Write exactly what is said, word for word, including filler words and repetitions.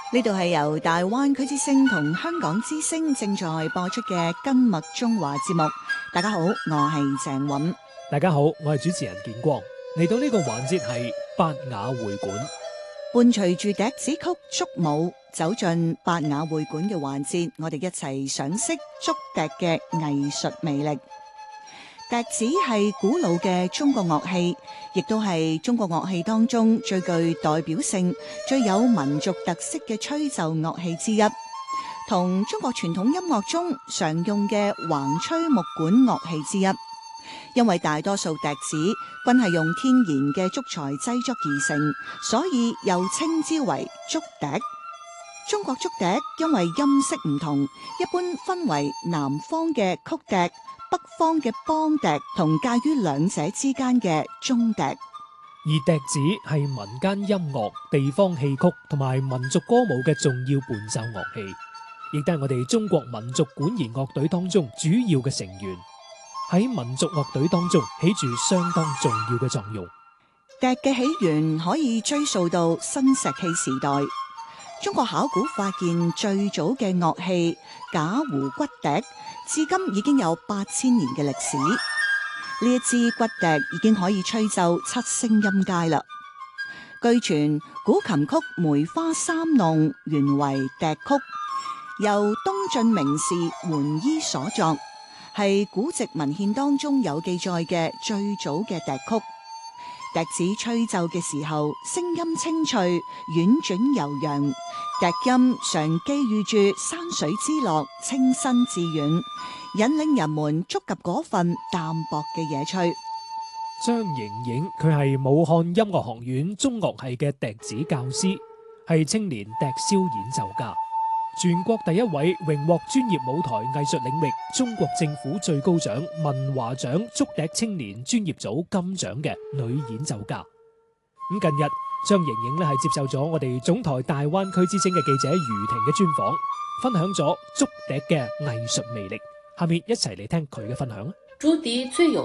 呢度係由大灣區之聲同香港之聲正在播出嘅今麥中華節目。大家好，我係鄭韻。 大家好，我係主持人建光。嚟到呢個環節係八雅會館， 伴隨住笛子曲竹舞走進八雅會館嘅環節，我哋一齊賞識竹笛嘅藝術魅力。笛子係古老嘅中國樂器，亦都係中國樂器當中最具代表性、最有民族特色嘅吹奏樂器之一，同中國傳統音樂中常用嘅橫吹木管樂器之一。因為大多數笛子均係用天然嘅竹材製作而成，所以又稱之為竹笛。中國竹笛因為音色唔同，一般分為南方嘅曲笛、北方嘅梆笛同介於兩者之間嘅中笛。 而笛子係民間音樂、地方戲曲同埋民族歌舞嘅重要伴奏樂器，亦都係我哋中國民族管弦樂隊當中主要嘅成員，喺民族樂隊當中起住相當重要嘅作用。 笛嘅起源可以追溯到新石器時代，中國考古發現最早嘅樂器假胡骨笛，至今已經有八千年嘅歷史。呢一支骨笛已經可以吹奏七聲音階啦。據傳古琴曲《梅花三弄》原為笛曲，由東晉名士桓伊所作，係古籍文獻當中有記載嘅最早嘅笛曲。笛子吹奏嘅時候，聲音清脆、婉轉悠揚，笛音常寄寓住山水之樂、清新致遠，引領人們觸及嗰份淡薄嘅野趣。 張瑩瑩佢係武漢音樂學院中樂系嘅笛子教師，係青年笛簫演奏家，全國第一位榮獲專業舞台藝術領域中國政府最高獎文華獎竹笛青年專業組金獎嘅女演奏家。咁近日張瑩瑩咧係接受咗我哋總台大灣區之聲嘅記者余婷嘅專訪，分享咗竹笛嘅藝術魅力。下面一齊嚟聽佢嘅分享。 竹笛最有